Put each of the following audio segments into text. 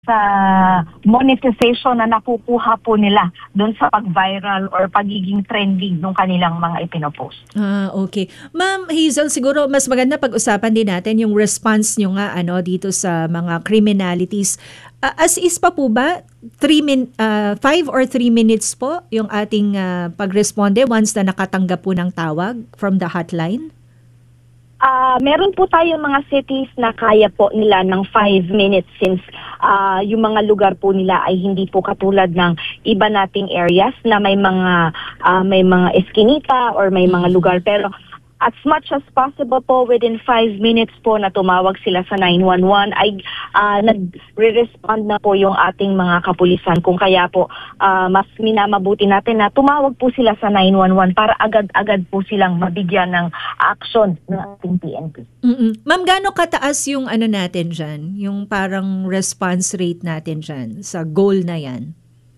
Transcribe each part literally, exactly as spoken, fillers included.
sa monetization na nakukuha po nila doon sa pag-viral or pagiging trending ng kanilang mga ipinopost. Ah, okay. Ma'am Hazel, siguro mas maganda pag-usapan din natin yung response nyo nga ano dito sa mga criminalities. Uh, as is pa po ba, three min, uh, five or three minutes po yung ating uh, pagresponde once na nakatanggap po ng tawag from the hotline? Uh, meron po tayong mga cities na kaya po nila ng five minutes since uh, yung mga lugar po nila ay hindi po katulad ng iba nating areas na may mga uh, may mga eskinita or may mga lugar, pero as much as possible po within five minutes po na tumawag sila sa nine one one ay uh, nagre-respond na po yung ating mga kapulisan. Kung kaya po uh, mas minamabuti natin na tumawag po sila sa nine one one para agad-agad po silang mabigyan ng action ng ating P N P. Mm-mm. Ma'am, gaano kataas yung ano natin dyan? Yung parang response rate natin dyan sa goal na yan?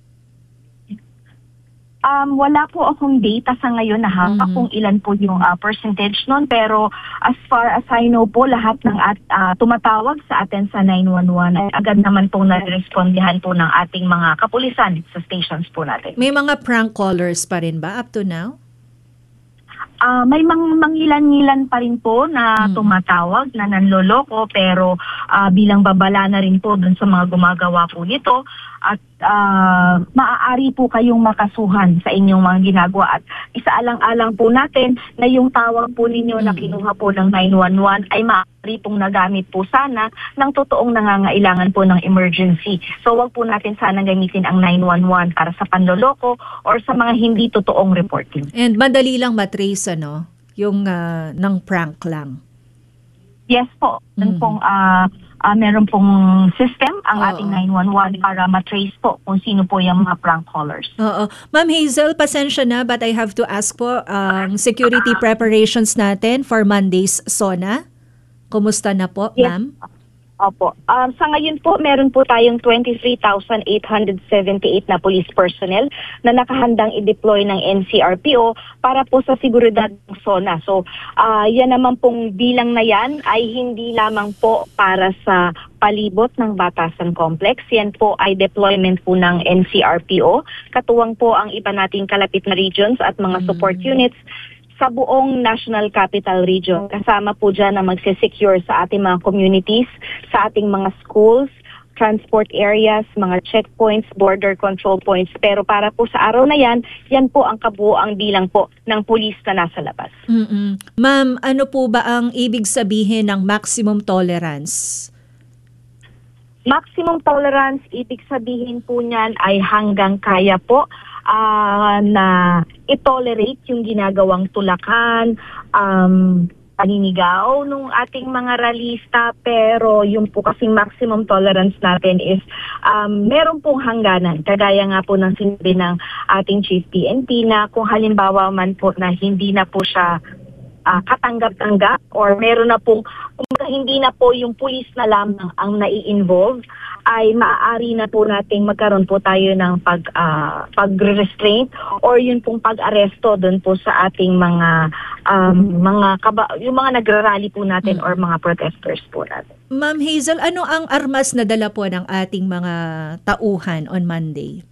Um, wala po akong data sa ngayon na hawak Mm-hmm. kung ilan po yung uh, percentage nun, pero as far as I know po, lahat ng at, uh, tumatawag sa atin sa nine one one ay agad naman pong nare-respondihan po ng ating mga kapulisan sa stations po natin. May mga prank callers pa rin ba up to now? Uh, may mang mangilan-ngilan pa rin po na Mm. tumatawag na nanloloko, pero uh, bilang babala na rin po dun sa mga gumagawa po nito at uh, maaari po kayong makasuhan sa inyong mga ginagawa. At isaalang-alang po natin na yung tawag po ninyo na kinuha po ng nine one one ay maaari pong nagamit po sana ng totoong nangangailangan po ng emergency. So wag po natin sana gamitin ang nine one one para sa panloloko or sa mga hindi totoong reporting. And madali lang matrace ano, yung uh, ng prank lang. Yes po. Mm. Pong, uh, uh, meron pong system ang Oo. ating nine one one para matrace po kung sino po yung mga prank callers. Oo. Ma'am Hazel, pasensya na but I have to ask po ang security preparations natin for Monday's SONA. Kumusta na po, Yes. ma'am? Opo. Um, sa ngayon po, meron po tayong twenty-three thousand eight hundred seventy-eight na police personnel na nakahandang i-deploy ng N C R P O para po sa seguridad ng SONA. So, uh, yan naman pong bilang na yan ay hindi lamang po para sa palibot ng Batasan Complex. Yan po ay deployment po ng N C R P O. Katuwang po ang iba nating kalapit na regions at mga support units sa buong National Capital Region. Kasama po dyan na magsisecure sa ating mga communities, sa ating mga schools, transport areas, mga checkpoints, border control points. Pero para po sa araw na yan, yan po ang kabuoang bilang po ng pulis na nasa labas. Mm-mm. Ma'am, ano po ba ang ibig sabihin ng maximum tolerance? Maximum tolerance, ibig sabihin po niyan ay hanggang kaya po uh, na i-tolerate yung ginagawang tulakan, um, paninigaw ng ating mga ralista, pero yung po kasing maximum tolerance natin is um, meron pong hangganan. Kagaya nga po ng sinabi ng ating Chief P N P na kung halimbawa man po na hindi na po siya Uh, katanggap-tanggap or meron na pong kung hindi na po yung pulis na lamang ang nai-involve, ay maaari na po nating magkaroon po tayo ng pag, uh, pag-restraint or yun pong pag-aresto doon po sa ating mga um, mga kaba, yung mga nagrarally po natin or mga protesters po natin. Ma'am Hazel, ano ang armas na dala po ng ating mga tauhan on Monday?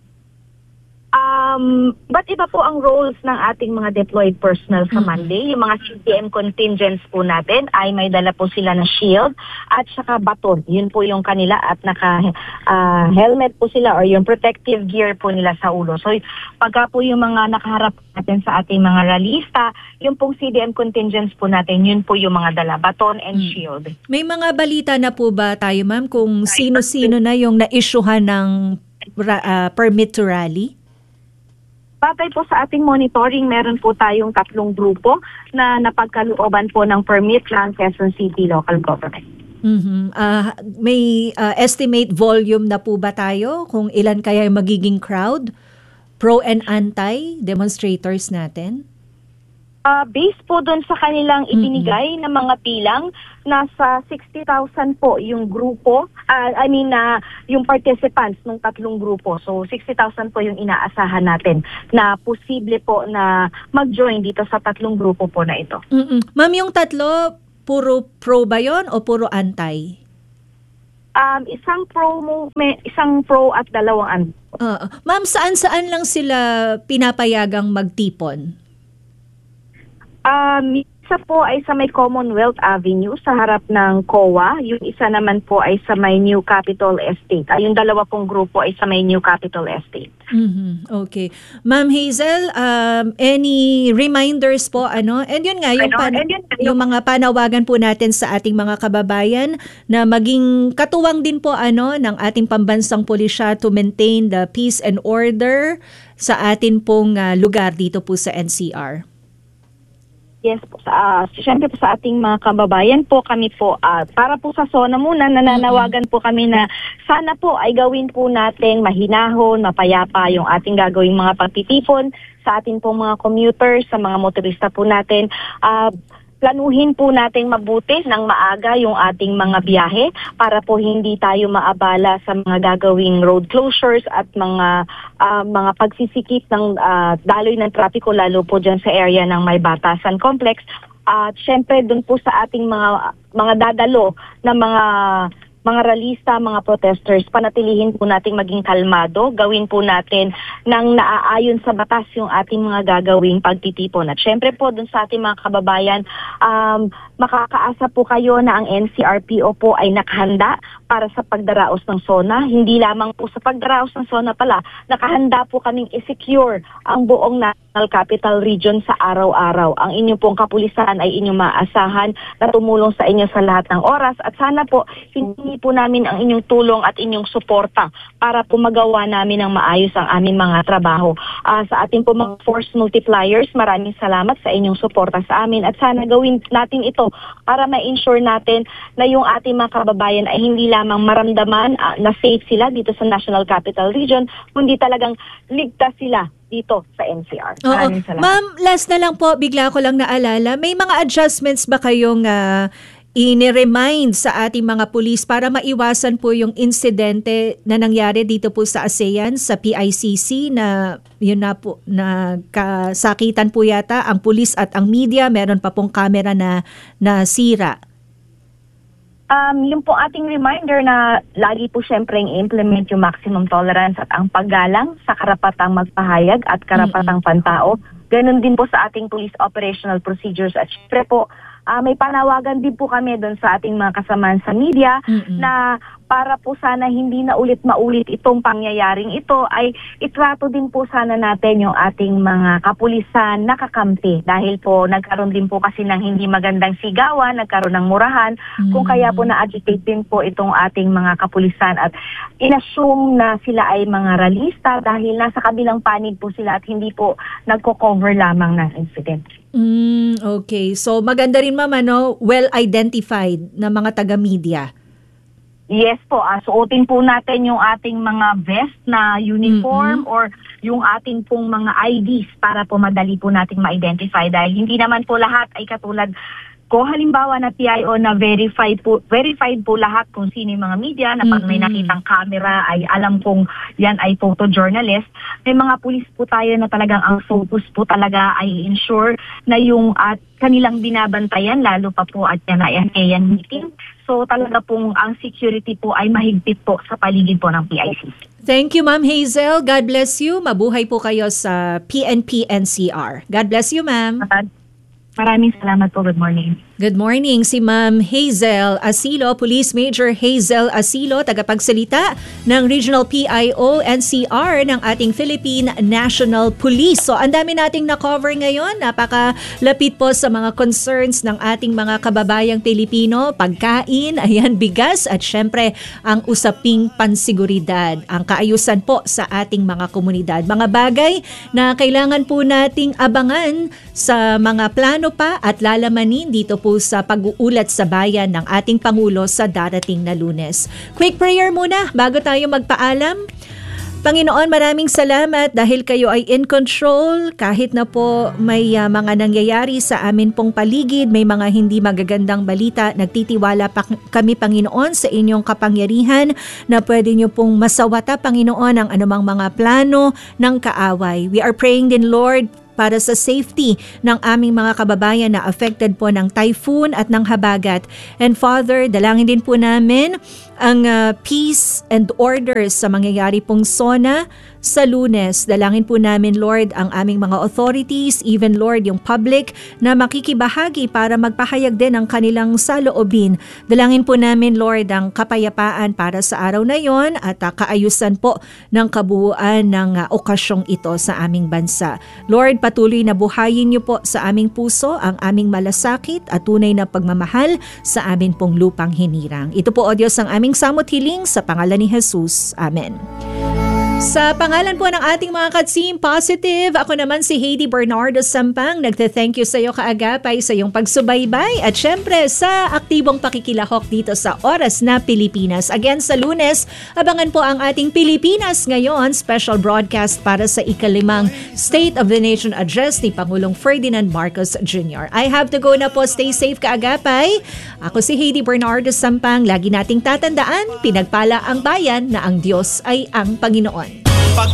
Um, but iba po ang roles ng ating mga deployed personnel sa Monday. Yung mga C P M contingents po natin ay may dala po sila na shield at saka baton. Yun po yung kanila at naka uh, helmet po sila or yung protective gear po nila sa ulo. So pagka po yung mga nakaharap natin sa ating mga ralista, yung pong C D M contingents po natin, yun po yung mga dala, baton and hmm. shield. May mga balita na po ba tayo, ma'am, kung sino-sino na yung na-issuehan ng uh, permit to rally? Batay po sa ating monitoring, meron po tayong tatlong grupo na napagkalooban po ng permit ng Quezon City Local Government. Mm-hmm. Uh, may uh, estimate volume na po ba tayo kung ilan kaya yung magiging crowd? Pro and anti demonstrators natin? Uh, based po doon sa kanilang ibinigay mm-hmm. na mga bilang, nasa sixty thousand po yung grupo, uh, I mean na uh, yung participants ng tatlong grupo. So sixty thousand po yung inaasahan natin na posible po na mag-join dito sa tatlong grupo po na ito. Mm-mm. Ma'am, yung tatlo, puro pro ba yun o puro anti? Um, isang pro mo, may isang pro at dalawang unpro. Uh, ma'am, saan-saan lang sila pinapayagang magtipon? Um, isa po ay sa may Commonwealth Avenue sa harap ng C O A. Yung isa naman po ay sa may New Capitol Estate. Ay, yung dalawa pong grupo ay sa may New Capitol Estate. Mm-hmm. Okay. Ma'am Hazel, um, any reminders po, ano? And yun nga, yung, Ano? pan- And yun, yung- yung mga panawagan po natin sa ating mga kababayan na maging katuwang din po ano ng ating pambansang pulisya to maintain the peace and order sa atin pong uh, lugar dito po sa N C R. Yes po. Sa, uh, siyempre po sa ating mga kababayan po, kami po, uh, para po sa SONA muna, nananawagan po kami na sana po ay gawin po natin mahinahon, mapayapa yung ating gagawing mga pagtitipon sa ating pong mga commuters, sa mga motorista po natin. Uh, planuhin po natin mabuti ng maaga yung ating mga biyahe para po hindi tayo maabala sa mga gagawing road closures at mga uh, mga pagsisikip ng uh, daloy ng trapiko lalo po dyan sa area ng May Batasan Complex. At uh, syempre dun po sa ating mga mga dadalo na mga mga ralista, mga protesters, panatilihin po nating maging kalmado, gawin po natin nang naaayon sa batas yung ating mga gagawing pagtitipon. At syempre po dun sa ating mga kababayan, um, makakaasa po kayo na ang N C R P O po ay nakahanda para sa pagdaraos ng SONA. Hindi lamang po sa pagdaraos ng SONA pala, nakahanda po kaming i-secure ang buong National Capital Region sa araw-araw. Ang inyong pong kapulisan ay inyong maaasahan na tumulong sa inyo sa lahat ng oras at sana po hindi po namin ang inyong tulong at inyong suporta para po magawa namin ng maayos ang aming mga trabaho. Uh, sa ating po mga force multipliers, maraming salamat sa inyong suporta sa amin at sana gawin natin ito para ma-ensure natin na yung ating mga kababayan ay hindi lamang maramdaman uh, na safe sila dito sa National Capital Region, kundi talagang ligtas sila dito sa N C R. Maraming salamat. Ma'am, last na lang po, bigla ko lang naalala, may mga adjustments ba kayong uh, ini-remind sa ating mga pulis para maiwasan po yung insidente na nangyari dito po sa ASEAN, sa P I C C na yun na po, na kasakitan po yata ang pulis at ang media, meron pa pong camera na nasira. Um, yung po ating reminder na lagi po syempre i-implement yung maximum tolerance at ang paggalang sa karapatang magpahayag at karapatang mm-hmm. pantao. Ganun din po sa ating police operational procedures at syempre po Uh, may panawagan din po kami doon sa ating mga kasamahan sa media mm-hmm. na para po sana hindi na ulit maulit itong pangyayaring ito ay itrato din po sana natin yung ating mga kapulisan nakakampi dahil po nagkaroon din po kasi ng hindi magandang sigawan, nagkaroon ng murahan mm-hmm. kung kaya po na-agitate din po itong ating mga kapulisan at inassume na sila ay mga ralista dahil nasa kabilang panig po sila at hindi po nagko-cover lamang ng incident. Mm, okay. So maganda rin ma'am, ano, well-identified na mga taga-media. Yes po, uh, suotin po natin yung ating mga vest na uniform mm-hmm. or yung ating pong mga I Ds para po madali po nating ma-identify dahil hindi naman po lahat ay katulad ko halimbawa na P I O na verified po, verified po lahat kung sino yung mga media na pag may nakitang camera ay alam kong yan ay photojournalist. May mga pulis po tayo na talagang ang focus po talaga ay ensure na yung at kanilang binabantayan lalo pa po at yan ay ASEAN meeting. So talaga pong ang security po ay mahigpit po sa paligid po ng P I C. Thank you Ma'am Hazel. God bless you. Mabuhay po kayo sa P N P N C R. God bless you ma'am. Maraming salamat po. Good morning. Good morning, si Ma'am Hazel Asilo, Police Major Hazel Asilo, tagapagsalita ng Regional P I O N C R ng ating Philippine National Police. So, ang dami nating na-cover ngayon. Napakalapit po sa mga concerns ng ating mga kababayang Pilipino, pagkain, ayan, bigas, at syempre, ang usaping pansiguridad, ang kaayusan po sa ating mga komunidad. Mga bagay na kailangan po nating abangan sa mga plano pa at lalamanin dito po sa pag-uulat sa bayan ng ating Pangulo sa darating na Lunes. Quick prayer muna bago tayo magpaalam. Panginoon, maraming salamat dahil kayo ay in control kahit na po may uh, mga nangyayari sa amin pong paligid, may mga hindi magagandang balita. Nagtitiwala pa kami, Panginoon, sa inyong kapangyarihan na pwede niyo pong masawata, Panginoon, ang anumang mga plano ng kaaway. We are praying din, Lord, para sa safety ng aming mga kababayan na affected po ng typhoon at ng habagat. And Father, dalangin din po namin ang uh, peace and order sa mangyayari pong SONA sa Lunes. Dalangin po namin, Lord, ang aming mga authorities, even, Lord, yung public na makikibahagi para magpahayag din ang kanilang saloobin. Dalangin po namin, Lord, ang kapayapaan para sa araw na yon at uh, kaayusan po ng kabuuan ng uh, okasyong ito sa aming bansa. Lord, patuloy na buhayin niyo po sa aming puso ang aming malasakit at tunay na pagmamahal sa amin pong lupang hinirang. Ito po, O Diyos, ang aming samot hiling sa pangalan ni Jesus. Amen. Sa pangalan po ng ating mga ka-team positive, ako naman si Heidi Bernardo Sampang. Nagte-thank you sa iyo kaagapay sa iyong pagsubaybay at syempre sa aktibong pakikilahok dito sa Oras na Pilipinas. Again, sa Lunes, abangan po ang ating Pilipinas Ngayon special broadcast para sa ikalimang State of the Nation Address ni Pangulong Ferdinand Marcos Junior I have to go na po. Stay safe kaagapay. Ako si Heidi Bernardo Sampang. Lagi nating tatandaan, pinagpala ang bayan na ang Diyos ay ang Panginoon.